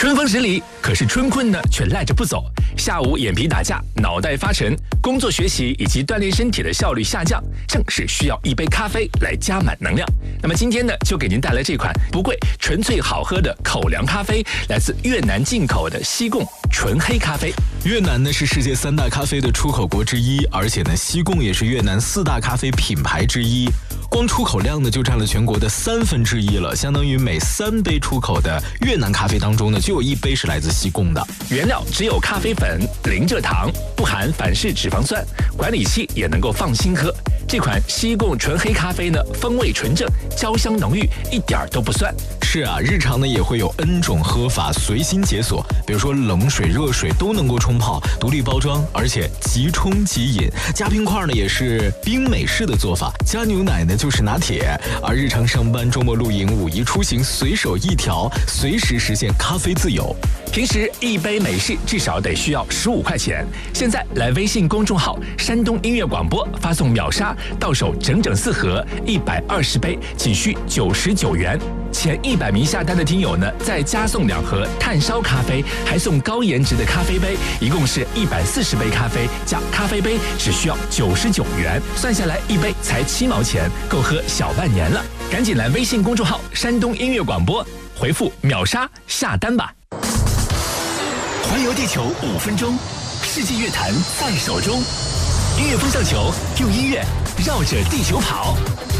春风十里，可是春困呢却赖着不走。下午眼皮打架，脑袋发沉，工作学习以及锻炼身体的效率下降，正是需要一杯咖啡来加满能量。那么今天呢，就给您带来这款不贵、纯粹好喝的口粮咖啡，来自越南进口的西贡纯黑咖啡。 越南呢是世界3大咖啡的出口国之一，而且呢西贡也是越南4大咖啡品牌之一。光出口量呢就占了全国的1/3了，相当于每3杯出口的越南咖啡当中呢就有1杯是来自西贡的。 原料只有咖啡粉、零蔗糖，不含反式脂肪酸，管理期也能够放心喝。这款西贡纯黑咖啡呢，风味纯正，焦香浓郁，一点都不酸。 是啊，日常呢也会有 N 种喝法，随心解锁，比如说冷水、热水都能够冲泡，独立包装，而且即冲即饮。加冰块呢也是冰美式的做法，加牛奶呢就是拿铁。而日常上班、周末露营、五一出行，随手一条，随时实现咖啡自由。 平时一杯美式至少得需要15块钱，现在来微信公众号山东音乐广播发送秒杀，到手整整4盒，120杯，仅需99元。前100名下单的听友呢，再加送2盒炭烧咖啡，还送高颜值的咖啡杯，一共是140杯咖啡加咖啡杯，只需要99元，算下来一杯才7毛钱，够喝小半年了。赶紧来微信公众号山东音乐广播，回复秒杀下单吧。环游地球5分钟，世界乐坛在手中。音乐风向球，用音乐绕着地球跑。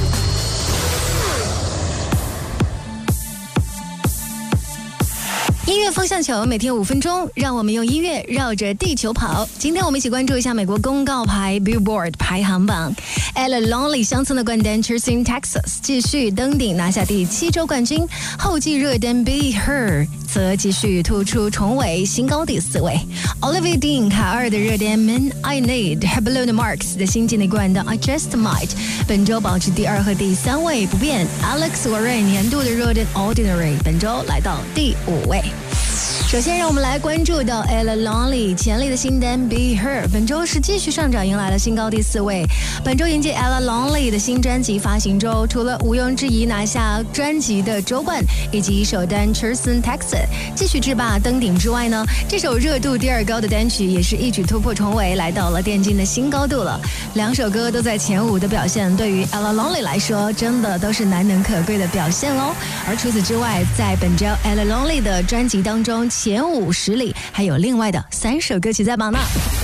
音乐风向球，每天5分钟，让我们用音乐绕着地球跑。今天我们一起关注一下美国公告牌 Billboard 排行榜。Ella Longley 乡村的冠单 Cheers in Texas 继续登顶，拿下第7周冠军。后继热单 Be Her 则继续突出重围，新高第4位。Olivia Dean 卡尔的热单 Man I Need， 还有 Bruno Mars 的新晋的冠的 I Just Might 本周保持第2和第3位不变。Alex Warren 年度的热单 Ordinary 本周来到第5位。首先让我们来关注到 Ella Longley 潜力的新单 Be Her 本周是继续上涨，迎来了新高第4位。本周迎接 Ella Longley 的新专辑发行周，除了毋庸置疑拿下专辑的周冠以及首单 Cheers in Texas 继续制霸登顶之外呢，这首热度第2高的单曲也是一举突破重围，来到了电竞的新高度了。2首歌都在前5的表现，对于 Ella Longley 来说真的都是难能可贵的表现哦。而除此之外，在本周 Ella Longley 的专辑当中前50里还有另外的3首歌曲在榜呢。